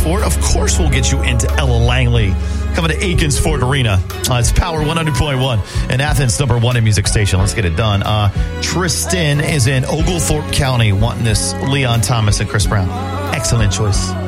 Ford, of course we'll get you into Ella Langley. Coming to Aikens Ford Arena. It's Power 100.1 and Athens #1 music station. Let's get it done. Tristan is in Oglethorpe County wanting this Leon Thomas and Chris Brown. Excellent choice.